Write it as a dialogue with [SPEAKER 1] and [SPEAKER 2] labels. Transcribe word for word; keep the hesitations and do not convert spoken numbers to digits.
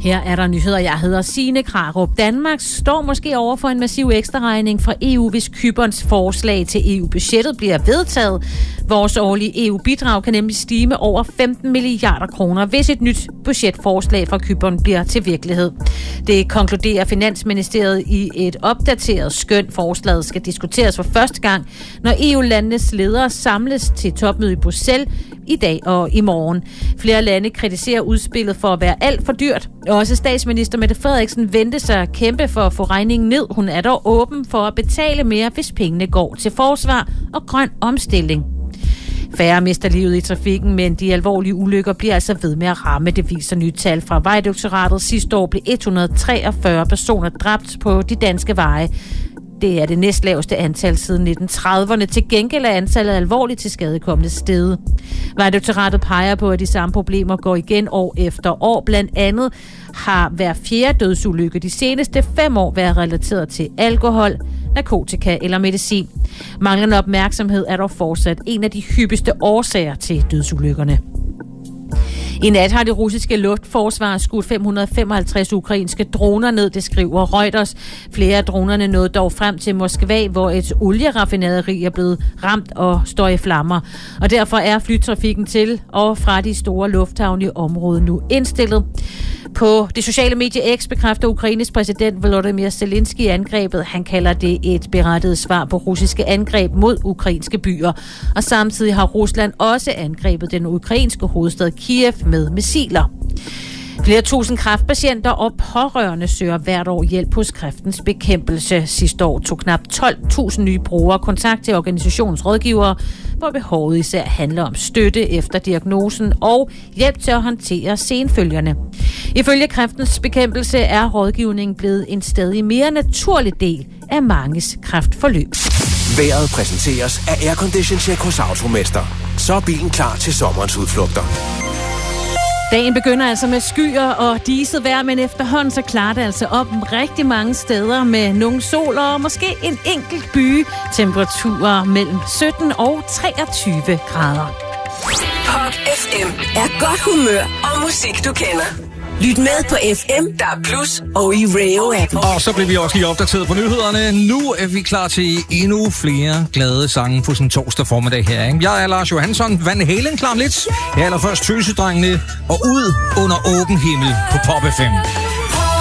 [SPEAKER 1] Her er der nyheder. Jeg hedder Signe Krarup. Danmark står måske over for en massiv ekstraregning fra E U, hvis Cyperns forslag til E U-budgettet bliver vedtaget. Vores årlige E U-bidrag kan nemlig stige med over femten milliarder kroner, hvis et nyt budgetforslag fra Cypern bliver til virkelighed. Det konkluderer Finansministeriet i et opdateret skøn. Forslaget skal diskuteres for første gang, når E U-landenes ledere samles til topmøde i Bruxelles i dag og i morgen. Flere lande kritiserer udspillet for at være alt for dyrt. Også statsminister Mette Frederiksen venter sig at kæmpe for at få regningen ned. Hun er dog åben for at betale mere, hvis pengene går til forsvar og grøn omstilling. Færre mister livet i trafikken, men de alvorlige ulykker bliver altså ved med at ramme. Det viser nye tal fra Vejdirektoratet. Sidste år blev et hundrede og treogfyrre personer dræbt på de danske veje. Det er det næstlaveste antal siden nitten trediverne. Til gengæld er antallet alvorligt til skadekommende steget. Vejdirektoratet peger på, at de samme problemer går igen år efter år. Blandt andet har hver fjerde dødsulykke de seneste fem år været relateret til alkohol, narkotika eller medicin. Manglende opmærksomhed er dog fortsat en af de hyppigste årsager til dødsulykkerne. I nat har det russiske luftforsvar skudt fem hundrede og femoghalvtreds ukrainske droner ned, det skriver Reuters. Flere af dronerne nåede dog frem til Moskva, hvor et olieraffinaderi er blevet ramt og står i flammer. Og derfor er flytrafikken til og fra de store lufthavne i området nu indstillet. På det sociale medie X bekræfter Ukraines præsident Volodymyr Zelensky angrebet. Han kalder det et berettiget svar på russiske angreb mod ukrainske byer. Og samtidig har Rusland også angrebet den ukrainske hovedstad Kiev med missiler. Flere tusind kræftpatienter og pårørende søger hvert år hjælp hos Kræftens Bekæmpelse. Sidste år tog knap tolv tusind nye brugere kontakt til organisationens rådgivere, hvor behovet især handler om støtte efter diagnosen og hjælp til at håndtere senfølgerne. Ifølge Kræftens Bekæmpelse er rådgivningen blevet en stadig mere naturlig del af manges kræftforløb.
[SPEAKER 2] Vejret præsenteres af Aircondition Check hos Automester. Så er bilen klar til sommerens udflugter.
[SPEAKER 1] Dagen begynder altså med skyer og diset vejr, men efterhånden så klarer det altså op rigtig mange steder med nogle sol og måske en enkelt by. Temperaturer mellem sytten og treogtyve grader.
[SPEAKER 3] Pop F M er godt humør og musik, du kender. Lyt med på F M, der er plus, og i Rayo-appen.
[SPEAKER 4] Og så bliver vi også lige opdateret på nyhederne. Nu er vi klar til endnu flere glade sange på sådan en torsdag formiddag her, ikke? Jeg er Lars Johansson. Van Halen klar om lidt. Jeg er allerførst Tøsedrengene og ud under åben himmel på Pop F M.